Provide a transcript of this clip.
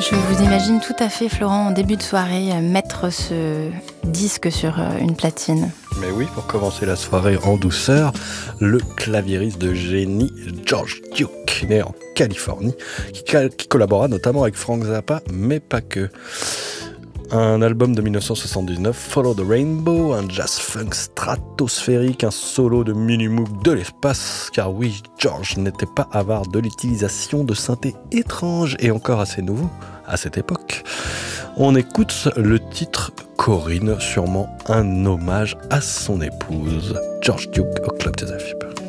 Je vous imagine tout à fait, Florent, en début de soirée, mettre ce disque sur une platine. Mais oui, pour commencer la soirée en douceur, le claviériste de génie George Duke, né en Californie, qui collabora notamment avec Frank Zappa, mais pas que. Un album de 1979, Follow the Rainbow, un jazz funk stratosphérique, un solo de Minimoog de l'espace, car oui, George n'était pas avare de l'utilisation de synthés étranges et encore assez nouveaux à cette époque. On écoute le titre Corinne, sûrement un hommage à son épouse, George Duke au Club des Afib.